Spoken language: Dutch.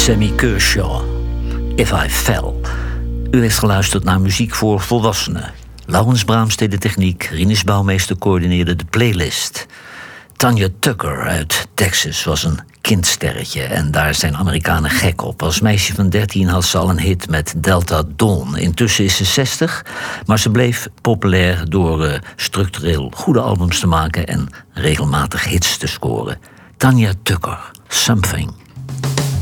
Sammy Kershaw, If I Fell. U heeft geluisterd naar muziek voor volwassenen. Laurens Braams deed de techniek, Rinus Bouwmeester coördineerde de playlist. Tanya Tucker uit Texas was een kindsterretje en daar zijn Amerikanen gek op. Als meisje van 13 had ze al een hit met Delta Dawn. Intussen is ze 60, maar ze bleef populair door structureel goede albums te maken en regelmatig hits te scoren. Tanya Tucker, Something.